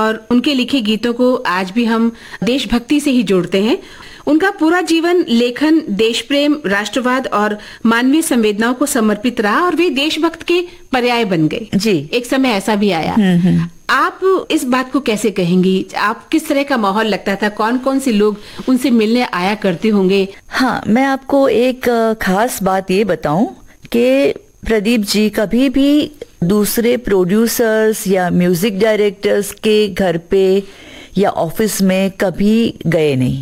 और उनके लिखे गीतों को आज भी हम देशभक्ति से ही जोड़ते हैं। उनका पूरा जीवन लेखन, देश प्रेम, राष्ट्रवाद और मानवीय संवेदनाओं को समर्पित रहा और वे देशभक्त के पर्याय बन गए। जी, एक समय ऐसा भी आया। आप इस बात को कैसे कहेंगी? आप किस तरह का माहौल लगता था? कौन कौन से लोग उनसे मिलने आया करते होंगे? हाँ, मैं आपको एक खास बात ये बताऊं कि प्रदीप जी कभी भी दूसरे प्रोड्यूसर्स या म्यूजिक डायरेक्टर्स के घर पे या ऑफिस में कभी गए नहीं।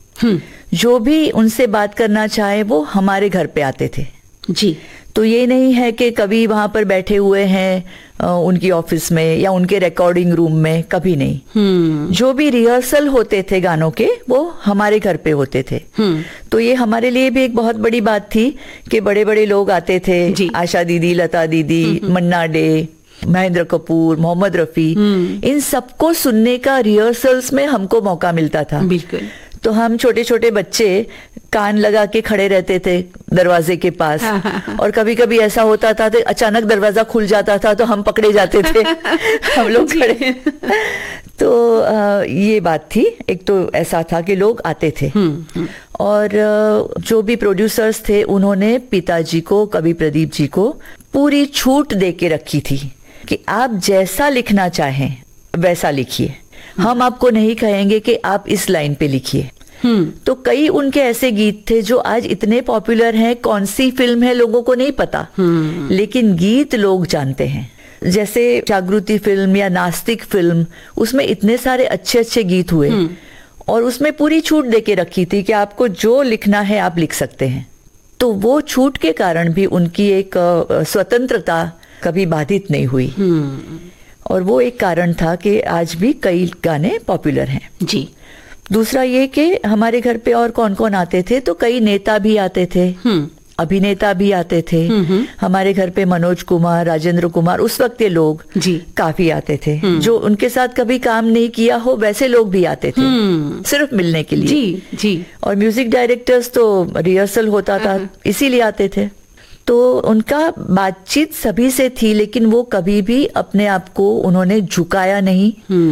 जो भी उनसे बात करना चाहे वो हमारे घर पे आते थे। जी, तो ये नहीं है कि कभी वहां पर बैठे हुए हैं उनकी ऑफिस में या उनके रिकॉर्डिंग रूम में, कभी नहीं। जो भी रिहर्सल होते थे गानों के वो हमारे घर पे होते थे। तो ये हमारे लिए भी एक बहुत बड़ी बात थी कि बड़े बड़े लोग आते थे, आशा दीदी, लता दीदी, मन्ना डे, महेंद्र कपूर, मोहम्मद रफी, इन सबको सुनने का रिहर्सल्स में हमको मौका मिलता था। बिल्कुल। तो हम छोटे छोटे बच्चे कान लगा के खड़े रहते थे दरवाजे के पास। और कभी कभी ऐसा होता था कि अचानक दरवाजा खुल जाता था तो हम पकड़े जाते थे हम लोग खड़े। तो ये बात थी। एक तो ऐसा था कि लोग आते थे। और जो भी प्रोड्यूसर्स थे उन्होंने पिताजी को, कवि प्रदीप जी को पूरी छूट दे के रखी थी कि आप जैसा लिखना चाहें वैसा लिखिए, हम आपको नहीं कहेंगे कि आप इस लाइन पे लिखिए। तो कई उनके ऐसे गीत थे जो आज इतने पॉपुलर हैं, कौन सी फिल्म है लोगों को नहीं पता, लेकिन गीत लोग जानते हैं। जैसे जागृति फिल्म या नास्तिक फिल्म, उसमें इतने सारे अच्छे अच्छे गीत हुए और उसमें पूरी छूट देके रखी थी कि आपको जो लिखना है आप लिख सकते हैं। तो वो छूट के कारण भी उनकी एक स्वतंत्रता कभी बाधित नहीं हुई। और वो एक कारण था कि आज भी कई गाने पॉपुलर हैं। जी। दूसरा ये कि हमारे घर पे और कौन कौन आते थे, तो कई नेता भी आते थे, अभिनेता भी आते थे। हमारे घर पे मनोज कुमार, राजेंद्र कुमार, उस वक्त के लोग काफी आते थे। जो उनके साथ कभी काम नहीं किया हो वैसे लोग भी आते थे सिर्फ मिलने के लिए। जी, जी। और म्यूजिक डायरेक्टर्स तो रिहर्सल होता था इसीलिए आते थे। तो उनका बातचीत सभी से थी, लेकिन वो कभी भी अपने आप को उन्होंने झुकाया नहीं,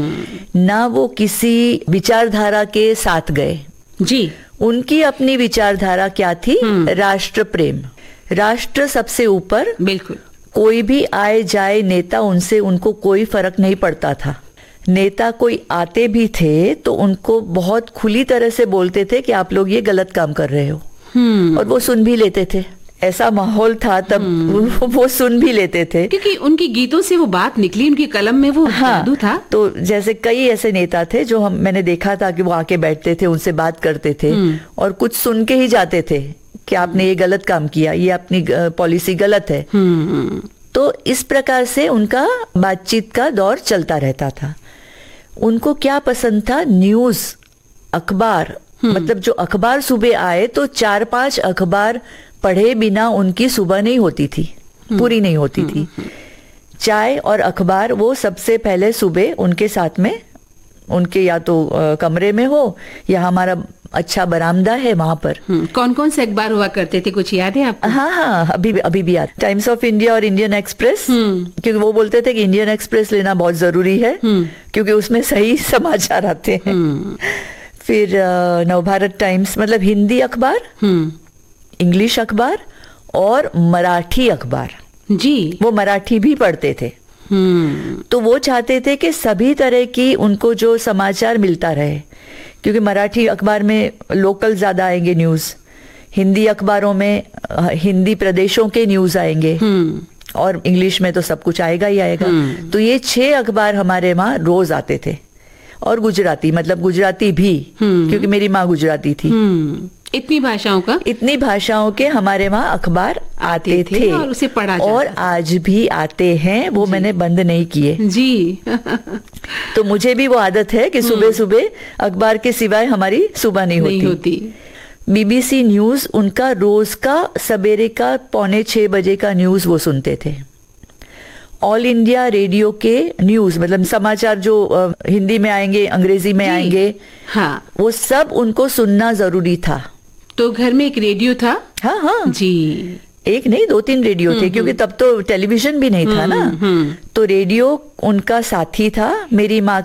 ना वो किसी विचारधारा के साथ गए। जी। उनकी अपनी विचारधारा क्या थी? राष्ट्र प्रेम, राष्ट्र सबसे ऊपर। बिल्कुल। कोई भी आए जाए नेता, उनसे उनको कोई फर्क नहीं पड़ता था। नेता कोई आते भी थे तो उनको बहुत खुली तरह से बोलते थे कि आप लोग ये गलत काम कर रहे हो, और वो सुन भी लेते थे। ऐसा माहौल था तब, वो सुन भी लेते थे क्योंकि उनके गीतों से वो बात निकली, उनकी कलम में वो जादू था। तो जैसे कई ऐसे नेता थे जो मैंने देखा था कि वो आके बैठते थे, उनसे बात करते थे और कुछ सुन के ही जाते थे कि आपने ये गलत काम किया, ये अपनी पॉलिसी गलत है। तो इस प्रकार से उनका बातचीत का दौर चलता रहता था। उनको क्या पसंद था? न्यूज, अखबार। मतलब जो अखबार सुबह आए तो 4-5 अखबार पढ़े बिना उनकी सुबह नहीं होती थी, पूरी नहीं होती थी। चाय और अखबार वो सबसे पहले सुबह उनके साथ में, उनके या तो कमरे में हो या हमारा अच्छा बरामदा है वहां पर। कौन कौन से अखबार हुआ करते थे, कुछ याद है आपको? हाँ, अभी भी आता। टाइम्स ऑफ इंडिया और इंडियन एक्सप्रेस, क्योंकि वो बोलते थे कि इंडियन एक्सप्रेस लेना बहुत जरूरी है क्योंकि उसमें सही समाचार आते हैं। फिर नवभारत टाइम्स, मतलब हिंदी अखबार, इंग्लिश अखबार और मराठी अखबार। जी। वो मराठी भी पढ़ते थे। तो वो चाहते थे कि सभी तरह की उनको जो समाचार मिलता रहे, क्योंकि मराठी अखबार में लोकल ज्यादा आएंगे न्यूज, हिंदी अखबारों में हिंदी प्रदेशों के न्यूज आएंगे, और इंग्लिश में तो सब कुछ आएगा ही आएगा। तो ये 6 अखबार हमारे वहां रोज आते थे। और गुजराती, मतलब गुजराती भी, क्योंकि मेरी माँ गुजराती थी। इतनी भाषाओं के हमारे वहाँ अखबार आते थे और उसे पढ़ा जाता और आज भी आते हैं, वो मैंने बंद नहीं किए। जी। तो मुझे भी वो आदत है कि सुबह सुबह अखबार के सिवाय हमारी सुबह नहीं होती। बीबीसी न्यूज, उनका रोज का सवेरे का 5:45 बजे का न्यूज वो सुनते थे। ऑल इंडिया रेडियो के न्यूज, मतलब समाचार जो हिंदी में आएंगे, अंग्रेजी में आएंगे, हाँ, वो सब उनको सुनना जरूरी था। तो घर में एक रेडियो था? हाँ जी। एक नहीं, 2-3 रेडियो थे, क्योंकि तब तो टेलीविजन भी नहीं था ना। तो रेडियो उनका साथी था। मेरी माँ